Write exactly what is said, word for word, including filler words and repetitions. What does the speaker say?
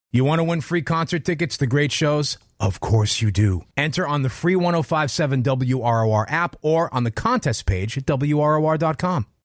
You want to win free concert tickets to great shows? Of course you do. Enter on the free ten fifty-seven W R O R app or on the contest page at W R O R dot com.